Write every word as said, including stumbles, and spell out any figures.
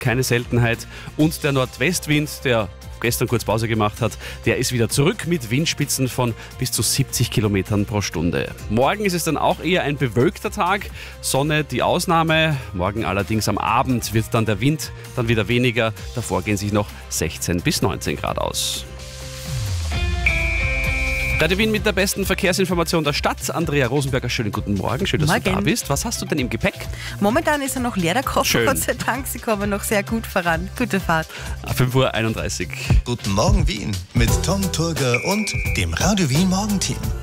keine Seltenheit. Und der Nordwestwind, der gestern kurz Pause gemacht hat, der ist wieder zurück mit Windspitzen von bis zu siebzig Kilometern pro Stunde. Morgen ist es dann auch eher ein bewölkter Tag, Sonne die Ausnahme. Morgen allerdings am Abend wird dann der Wind dann wieder weniger. Davor gehen sich noch sechzehn bis neunzehn Grad aus. Radio Wien mit der besten Verkehrsinformation der Stadt. Andrea Rosenberger, schönen guten Morgen. Schön, dass Morgen. du da bist. Was hast du denn im Gepäck? Momentan ist er noch leer, der Koffer, Schön. Gott sei Dank. Sie kommen noch sehr gut voran. Gute Fahrt. fünf Uhr einunddreißig. Guten Morgen Wien mit Tom Turger und dem Radio Wien Morgenteam.